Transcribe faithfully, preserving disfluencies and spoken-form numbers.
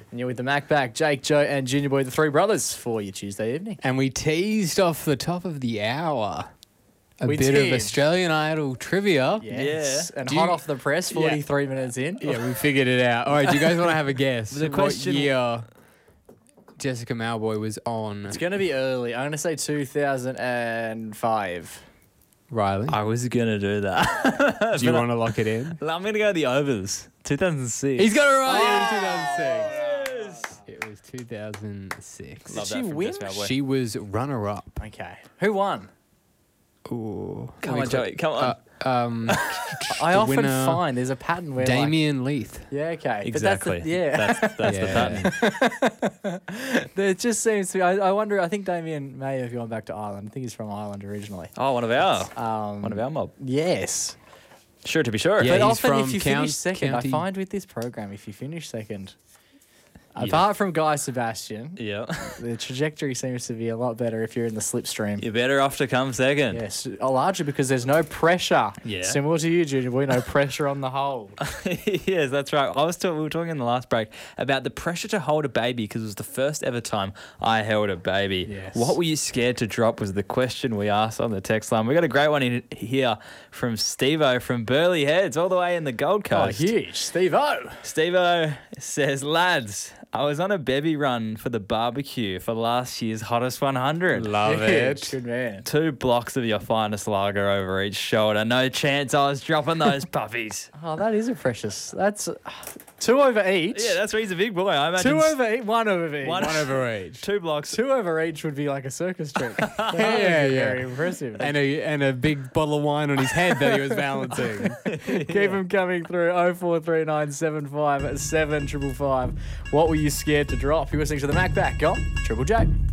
And you're with the Mac Back, Jake, Joe, and Junior Boy, the three brothers, for your Tuesday evening. And we teased off the top of the hour a We bit did. of Australian Idol trivia. Yes. And Do hot you- off the press, forty-three minutes in. Yeah, we figured it out. All right, do you guys want to have a guess? The question- What year Jessica Malboy was on? It's going to be early. I'm going to say two thousand five. Riley, I was going to do that. do you want to lock it in? I'm going to go the overs. two thousand six. He's got it right. Oh, It was two thousand six. It was two thousand six. Love Did that she from win? Jessica Malboy. She was runner-up. Okay. Who won? Ooh. Come on, Joey. Come on. Uh, um, I The often winner, find there's a pattern where Damien Leith. Like, yeah, okay. exactly. But that's the, yeah. That's, that's the Yeah. pattern. It just seems to be, I, I wonder, I think Damien may have gone back to Ireland. I think he's from Ireland originally. Oh, one of our. Um, One of our mob. Yes. Sure to be sure. Yeah, But he's often from if you count- finish second, county- I find with this program, if you finish second, Yeah. apart from Guy Sebastian, Yeah. the trajectory seems to be a lot better if you're in the slipstream. You're better off to come second. Yes, uh, largely because there's no pressure. Yeah. Similar to you, Junior Boy, no pressure on the whole. Yes, that's right. I was talk- we were talking in the last break about the pressure to hold a baby because it was the first ever time I held a baby. Yes. What were you scared to drop was the question we asked on the text line. We got a great one in here from Steve-O from Burleigh Heads all the way in the Gold Oh, Coast. huge. Steve-O. Steve-O says, lads, I was on a bevy run for the barbecue for last year's Hottest one hundred. Love Huge. it. Good man. Two blocks of your finest lager over each shoulder. No chance I was dropping those puppies. Oh, that is a precious. That's uh, two over each. Yeah, that's why he's a big boy. I imagine two over each. One over each. One- One over each. two blocks. Two over each would be like a circus trick. yeah, yeah, yeah. Very impressive. And a, and a big bottle of wine on his head that he was balancing. Keep them coming through. oh four three nine seven five seven five five. What were you scared to drop? You're listening to the Mac Back on Triple J.